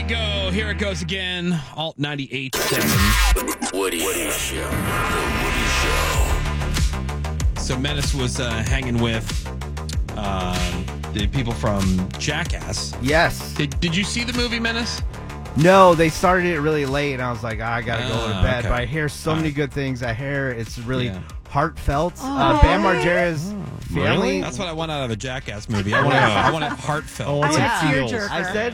go. Here it goes again. Alt 98.7. Woody Show. The Woody Show. So Menace was hanging with the people from Jackass. Yes. Did you see the movie Menace? No, they started it really late, and I was like, I gotta go to bed. Okay. But I hear so many good things. I hear it's really heartfelt. Oh. Bam Margera's family. Really? That's what I want out of a Jackass movie. I want it heartfelt. I said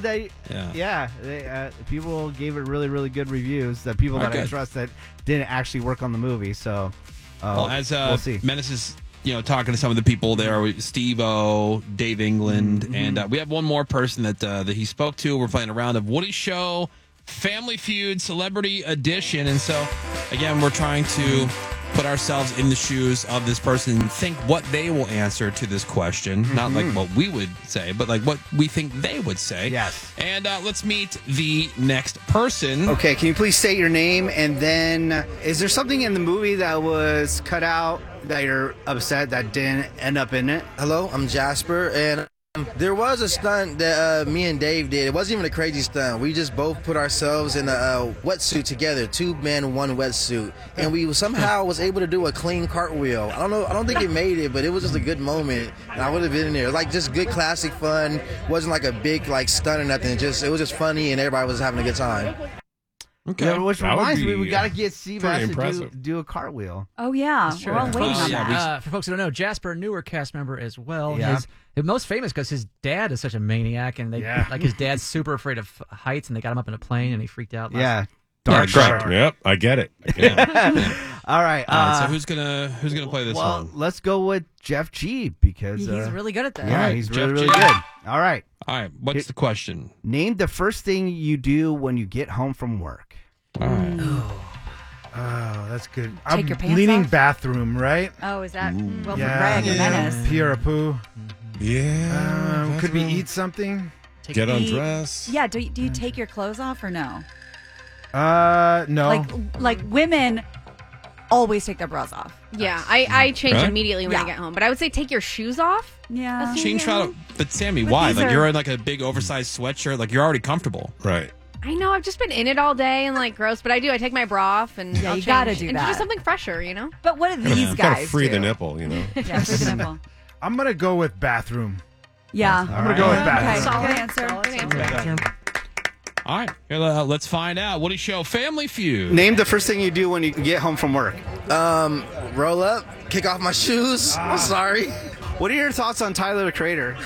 that. People gave it really, really good reviews. The people that I trust that didn't actually work on the movie. So, we'll see. Menace is talking to some of the people there, Steve-O, Dave England, and we have one more person that he spoke to. We're playing a round of Woody Show, Family Feud, Celebrity Edition. And so, again, we're trying to put ourselves in the shoes of this person and think what they will answer to this question. Not like what we would say, but like what we think they would say. Yes. And let's meet the next person. Okay, can you please state your name? And then, is there something in the movie that was cut out that you're upset that didn't end up in it? Hello, I'm Jasper, and there was a stunt that me and Dave did. It wasn't even a crazy stunt. We just both put ourselves in a wetsuit together, 2 men, 1 wetsuit, and we somehow was able to do a clean cartwheel. I don't think it made it, but it was just a good moment, and I would have been in there. Like, just good classic fun. Wasn't like a big stunt or nothing. It was just funny, and everybody was having a good time. Okay. Yeah, which That reminds would me, be we got to get Seabass pretty to do a cartwheel. Oh, yeah. We're all waiting on yeah, that. For folks who don't know, Jasper, a newer cast member as well. Yeah. He's most famous because his dad is such a maniac, and his dad's super afraid of heights, and they got him up in a plane, and he freaked out. Dark Shark. Yep, I get it. All right. So who's gonna play this one? Let's go with Jeff G because He's really good at this. yeah, All right, he's Jeff really G. good. All right. All right. What's the question? Name the first thing you do when you get home from work. All right. Oh, that's good. Take your pants leaning off? bathroom, right? Oh, is that? Well, Yeah. for Greg and Menace. Pee or a poo. Yeah. Could we eat something? Get undressed. Yeah, do you take your clothes off or no? No. Like women always take their bras off. Yeah, I change Right? immediately when I get home. But I would say take your shoes off. Yeah. Change out. But Sammy, why? these Like are- you're in like a big oversized sweatshirt. Like you're already comfortable. Right. I know, I've just been in it all day and gross, but I do. I take my bra off and Yeah, I'll you change. gotta do and that. just something fresher, But what do these Gotta guys free do? the nipple, Yeah, free the nipple. I'm going to go with bathroom. Yeah. I'm going to go with Okay, bathroom. good answer. All right. Here, let's find out. Woody Show, Family Feud. Name the first thing you do when you get home from work. Roll up, kick off my shoes. I'm sorry. What are your thoughts on Tyler, the Creator?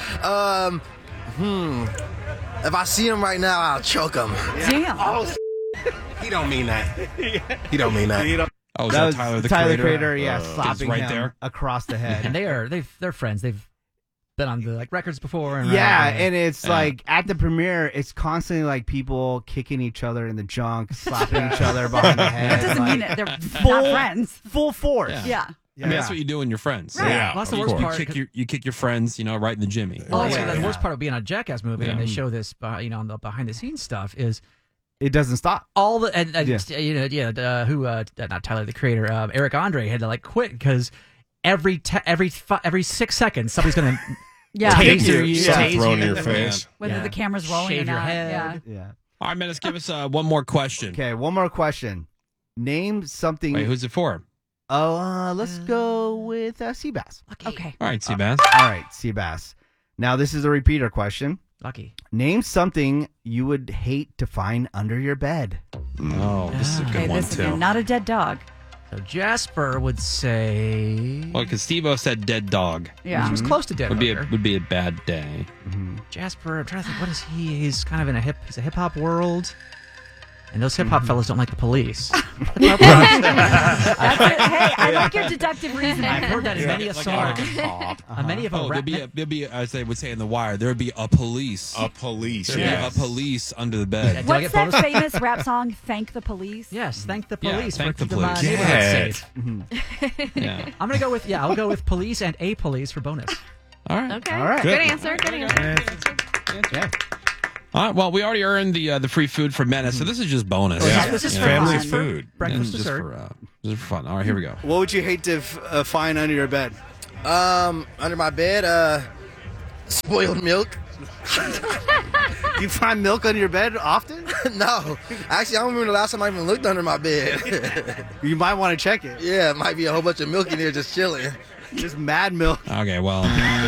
If I see him right now, I'll choke him. Damn. He don't mean that. He don't mean that. Oh, is That that was Tyler the Tyler Creator? yeah, slapping right him there. across the head. And they're friends. They've been on the records before. And Yeah, and it's like at the premiere, it's constantly like people kicking each other in the junk, slapping each other behind the head. That doesn't mean it. They're not friends. Full force. Yeah. I mean, that's what you do when you're friends. Right. Yeah. Well, that's the of worst course. part. You kick your friends, right in the Jimmy. Well, Oh, yeah. the worst part of being on a Jackass movie, and Yeah. they show this, on the behind the scenes stuff, is It doesn't stop. all the not Tyler the Creator, Eric Andre had to quit because every 6 seconds somebody's gonna Yeah. taser you, Something tase thrown you. in your face. Whether Yeah. the camera's rolling Shave or your not. head. Yeah. Yeah. All right, Menace, give us one more question. Okay, one more question. Name something. Wait, who's it for? Let's go with Seabass. Okay. All right, Seabass. All right, Seabass. Now, this is a repeater question. Lucky. Name something you would hate to find under your bed. Oh, this is a good Okay, one, this too. again. Not a dead dog. So Jasper would say Well, because Steve-O said dead dog. Yeah. he was close to dead. Would be hooker. would be a bad day. Jasper, I'm trying to think. What is he? He's kind of in a hip hop world, and those hip hop fellas don't like the police. That's it. Hey, I like your deductive reasoning. I've heard that in many a song. Many of Oh, them. there'd be, as they would say in The Wire, there'd be a police. A police. There'd Yes. be a police under the bed. Did I What's get that bonus? famous rap song? Thank the police. Yes, thank the Yeah, police thank for the keeping my police. neighborhood Yeah. safe. Yeah. I'm gonna go with I'll go with police and a police for bonus. All right. Okay. All right. Good answer. Good answer. Yeah. All right. Well, we already earned the free food for Menace, so this is just bonus. Yeah. This is for Family's fun. food. Breakfast, This is dessert. just for fun. All right, here we go. What would you hate to find under your bed? Under my bed, spoiled milk. You find milk under your bed often? No. Actually, I don't remember the last time I even looked under my bed. You might want to check it. Yeah, it might be a whole bunch of milk in there just chilling. Just mad milk. Okay, well.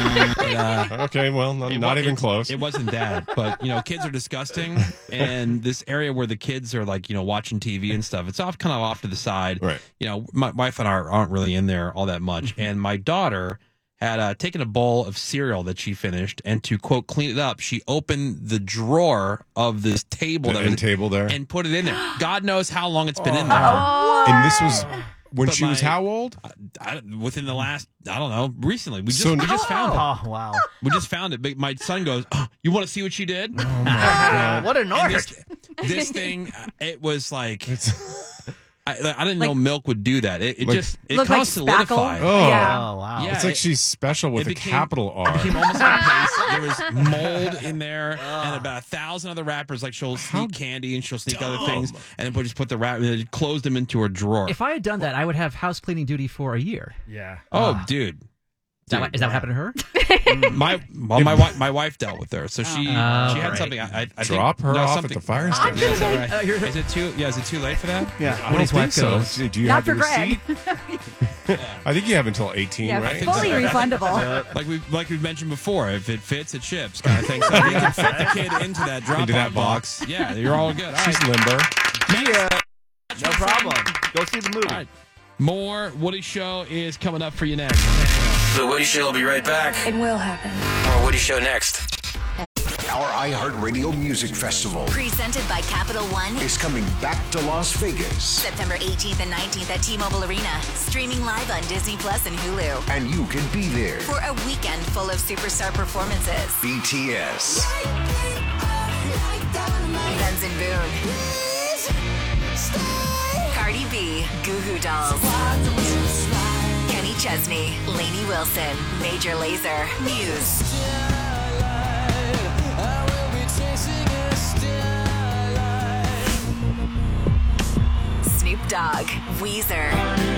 Not even close. It wasn't that, but kids are disgusting, and this area where the kids are like watching TV and stuff, it's kind of off to the side. Right. My wife and I aren't really in there all that much, and my daughter had taken a bowl of cereal that she finished, and to quote clean it up, she opened the drawer of this table there and put it in there. God knows how long it's been in there. And this was when But she was how old? Within the last, I don't know, recently. We just found it. Oh, wow. We just found it. But my son goes, you want to see what she did? Oh, my God. What an art. This thing, it was like... I didn't know milk would do that. It kind of solidified. Oh. Yeah. Oh, wow. Yeah, it's like she's special with a capital R. It became almost like a paste. There was mold in there and about 1,000 other wrappers. Like she'll sneak candy and she'll sneak other things, and then just put the wrap and close them into her drawer. If I had done that, I would have house cleaning duty for a year. Yeah. Oh, dude. Is that what happened to her? My wife dealt with her, so she had something. I Drop think, her no, off something, at the fire station. Is that right? Is it too? Yeah, is it too late for that? Yeah, I don't think so. Do you Not have the for Greg. receipt? I think you have until 18, Yeah, right? fully refundable. Like we've mentioned before, if it fits, it ships, kind of thing. So if you can fit the kid into that drop box, yeah, you're all good. All right. She's limber. No problem. Go see the movie. All right. More Woody Show is coming up for you next. The Woody Show will be right back. It will happen. More Woody Show next. Our iHeartRadio Music Festival presented by Capital One is coming back to Las Vegas. September 18th and 19th at T-Mobile Arena. Streaming live on Disney Plus and Hulu. And you can be there for a weekend full of superstar performances. BTS. Benson Boone. Cardi B. Goo Goo Dolls. Kenny Chesney. Lainey Wilson. Major Lazer. Muse. Snoop Dogg. Weezer.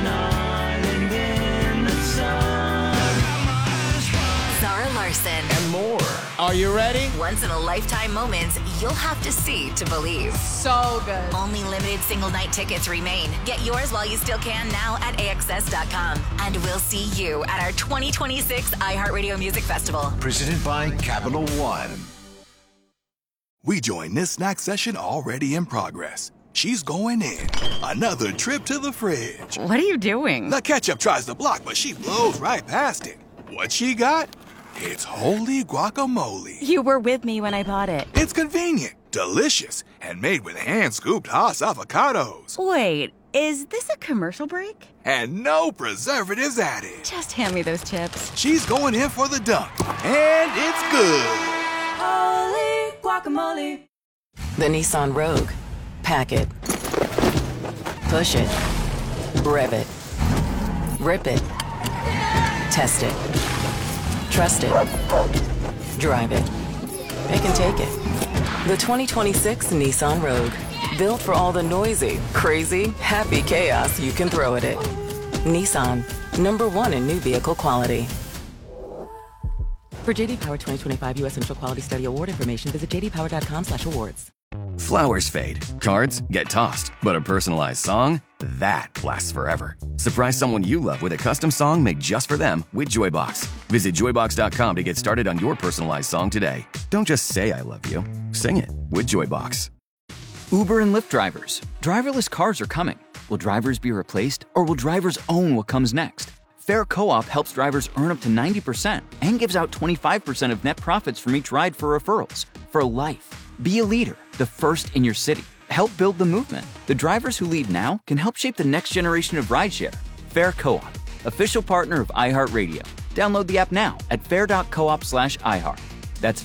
Zara Larson. And more. Are you ready? Once-in-a-lifetime moments you'll have to see to believe. So good. Only limited single-night tickets remain. Get yours while you still can now at AXS.com. And we'll see you at our 2026 iHeartRadio Music Festival. Presented by Capital One. We join this snack session already in progress. She's going in. Another trip to the fridge. What are you doing? The ketchup tries to block, but she blows right past it. What she got? It's holy guacamole. You were with me when I bought it. It's convenient, delicious, and made with hand-scooped Haas avocados. Wait, is this a commercial break? And no preservatives added. Just hand me those chips. She's going in for the dunk, and it's good. Holy guacamole. The Nissan Rogue. Pack it. Push it. Rev it. Rip it. Test it. Trust it. Drive it. It can take it. The 2026 Nissan Rogue. Built for all the noisy, crazy, happy chaos you can throw at it. Nissan. #1 in new vehicle quality. For JD Power 2025 U.S. Central Quality Study Award information, visit jdpower.com/awards. Flowers fade, cards get tossed, but a personalized song, that lasts forever. Surprise someone you love with a custom song made just for them with Joybox. Visit joybox.com to get started on your personalized song today. Don't just say I love you, sing it with Joybox. Uber and Lyft drivers. Driverless cars are coming. Will drivers be replaced, or will drivers own what comes next? Fair Co-op helps drivers earn up to 90% and gives out 25% of net profits from each ride for referrals. For life. Be a leader, the first in your city. Help build the movement. The drivers who lead now can help shape the next generation of rideshare. Fair Co-op, official partner of iHeartRadio. Download the app now at fair.coop/iHeart. That's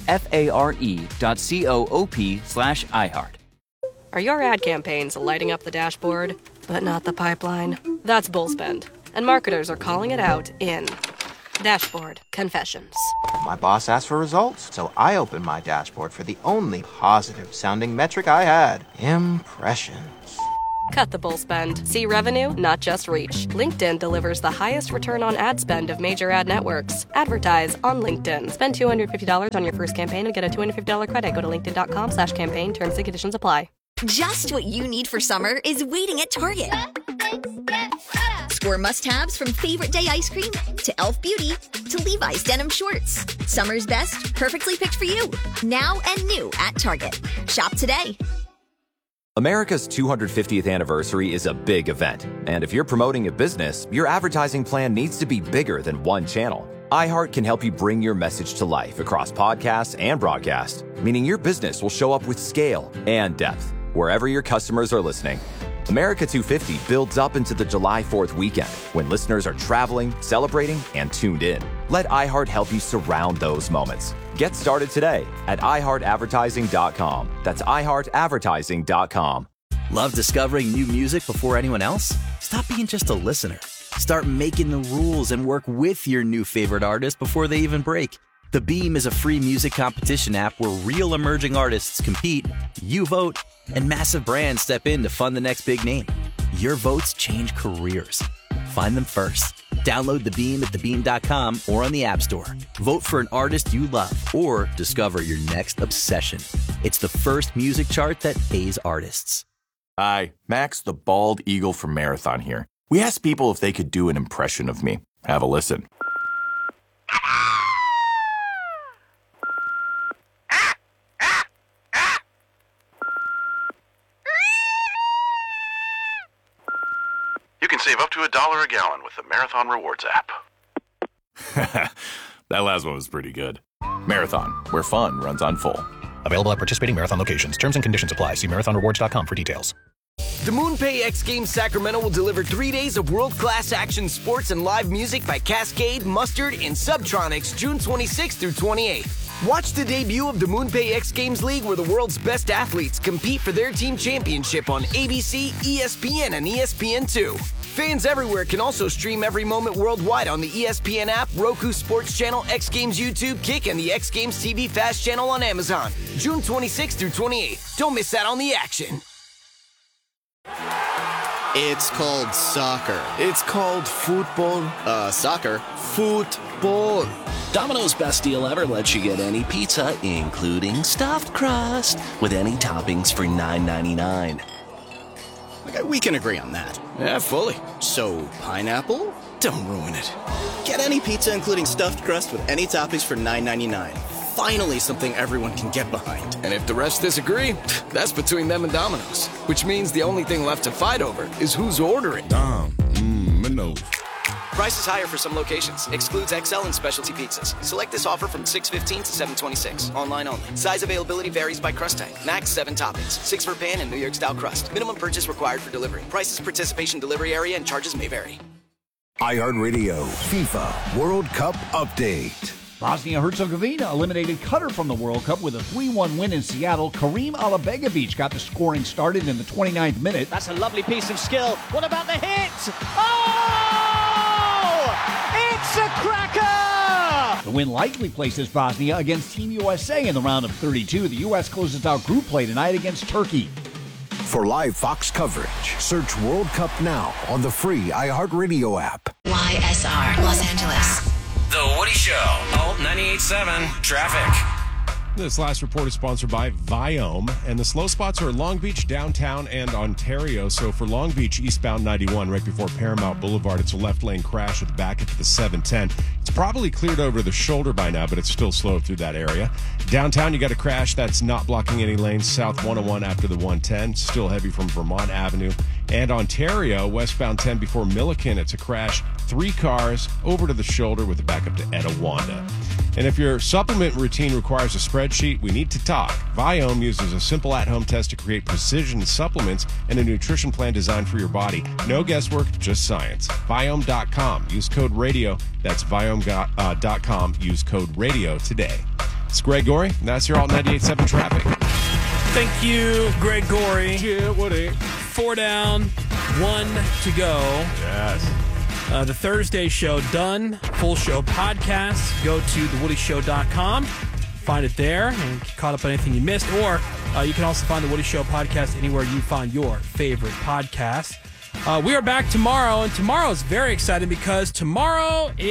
FARE.coop/iHeart. Are your ad campaigns lighting up the dashboard, but not the pipeline? That's Bullspend, and marketers are calling it out in Dashboard Confessions. My boss asked for results, so I opened my dashboard for the only positive-sounding metric I had: impressions. Cut the bull spend. See revenue, not just reach. LinkedIn delivers the highest return on ad spend of major ad networks. Advertise on LinkedIn. Spend $250 on your first campaign and get a $250 credit. Go to linkedin.com/campaign. Terms and conditions apply. Just what you need for summer is waiting at Target. Score must-haves from favorite day ice cream to Elf Beauty to Levi's denim shorts. Summer's best, perfectly picked for you. Now and new at Target. Shop today. America's 250th anniversary is a big event, and if you're promoting a business, your advertising plan needs to be bigger than one channel. iHeart can help you bring your message to life across podcasts and broadcast, meaning your business will show up with scale and depth wherever your customers are listening. America 250 builds up into the July 4th weekend when listeners are traveling, celebrating, and tuned in. Let iHeart help you surround those moments. Get started today at iHeartAdvertising.com. That's iHeartAdvertising.com. Love discovering new music before anyone else? Stop being just a listener. Start making the rules and work with your new favorite artist before they even break. The Beam is a free music competition app where real emerging artists compete, you vote, and massive brands step in to fund the next big name. Your votes change careers. Find them first. Download The Beam at thebeam.com or on the App Store. Vote for an artist you love or discover your next obsession. It's the first music chart that pays artists. Hi, Max the Bald Eagle from Marathon here. We asked people if they could do an impression of me. Have a listen. You can save up to $1 a gallon with the Marathon Rewards app. That last one was pretty good. Marathon, where fun runs on full. Available at participating Marathon locations. Terms and conditions apply. See marathonrewards.com for details. The MoonPay X Games Sacramento will deliver 3 days of world-class action sports and live music by Cascade, Mustard, and Subtronics June 26th through 28th. Watch the debut of the MoonPay X Games League where the world's best athletes compete for their team championship on ABC, ESPN, and ESPN2. Fans everywhere can also stream every moment worldwide on the ESPN app, Roku Sports Channel, X Games YouTube, Kick, and the X Games TV Fast Channel on Amazon. June 26th through 28th. Don't miss out on the action. It's called soccer. It's called football. Soccer. Football. Domino's best deal ever lets you get any pizza, including stuffed crust, with any toppings for $9.99. Okay, we can agree on that. Yeah, fully. So, pineapple? Don't ruin it. Get any pizza, including stuffed crust, with any toppings for $9.99. Finally, something everyone can get behind. And if the rest disagree, that's between them and Domino's. Which means the only thing left to fight over is who's ordering. Domino's. Price is higher for some locations. Excludes XL and specialty pizzas. Select this offer from 6/15 to 7/26. Online only. Size availability varies by crust type. Max 7 toppings. 6 for pan and New York style crust. Minimum purchase required for delivery. Prices, participation, delivery area, and charges may vary. iHeartRadio FIFA World Cup Update. Bosnia-Herzegovina eliminated Qatar from the World Cup with a 3-1 win in Seattle. Karim Alabegovic got the scoring started in the 29th minute. That's a lovely piece of skill. What about the hit? Oh! It's a cracker! The win likely places Bosnia against Team USA in the round of 32. The U.S. closes out group play tonight against Turkey. For live Fox coverage, search World Cup now on the free iHeartRadio app. YSR Los Angeles. The Woody Show. Alt 98.7 Traffic. This last report is sponsored by Viome, and the slow spots are Long Beach, downtown, and Ontario. So for Long Beach, eastbound 91, right before Paramount Boulevard, it's a left lane crash with the back into the 710. It's probably cleared over the shoulder by now, but it's still slow through that area. Downtown, you got a crash that's not blocking any lanes. South 101 after the 110, still heavy from Vermont Avenue. And Ontario, westbound 10 before Milliken, it's a crash. 3 cars over to the shoulder with the backup to Etiwanda. And if your supplement routine requires a spreadsheet, we need to talk. Viome uses a simple at-home test to create precision supplements and a nutrition plan designed for your body. No guesswork, just science. Viome.com. Use code RADIO. That's Viome.com. Use code RADIO today. It's Greg Gorey, and that's your Alt 98.7 Traffic. Thank you, Greg Gorey. Yeah, Woody. 4 down, 1 to go. Yes. The Thursday show done. Full show podcast. Go to thewoodyshow.com. find it there and get caught up on anything you missed. Or you can also find the Woody Show podcast anywhere you find your favorite podcast. We are back tomorrow, and tomorrow is very exciting because tomorrow